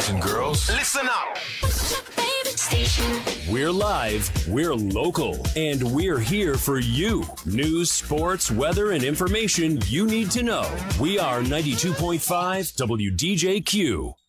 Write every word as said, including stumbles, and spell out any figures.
boys and girls. Listen up. We're live, we're local, and we're here for you. News, sports, weather, and information you need to know. We are ninety-two point five W D J Q.